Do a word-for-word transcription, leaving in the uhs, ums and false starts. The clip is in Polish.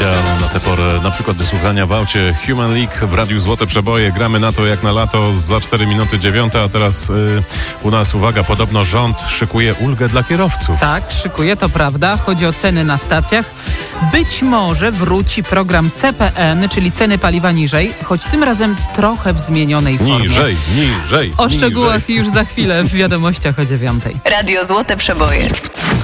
idealna na tę porę, na przykład do słuchania w aucie. Human League w Radiu Złote Przeboje. Gramy na to jak na lato za cztery minuty dziewiąta, a teraz y, u nas, uwaga, podobno rząd szykuje ulgę dla kierowców. Tak, szykuje, to prawda. Chodzi o ceny na stacjach. Być może wróci program C P N, czyli ceny paliwa niżej, choć tym razem trochę w zmienionej formie. Niżej, niżej, O niżej. szczegółach już za chwilę w wiadomościach o dziewiątej. Radio Złote Przeboje.